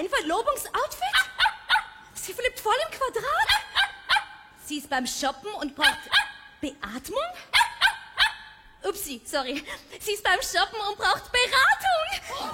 Ein Verlobungsoutfit? Sie flippt voll im Quadrat? Sie ist beim Shoppen und braucht Beatmung? Upsi, sorry. Sie ist beim Shoppen und braucht Beratung.